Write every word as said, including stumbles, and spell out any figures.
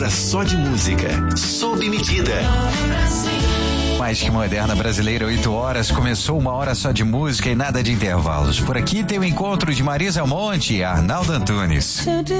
hora só de música, sob medida. Mais que moderna brasileira, oito horas, começou uma hora só de música e nada de intervalos. Por aqui tem o encontro de Marisa Monte e Arnaldo Antunes.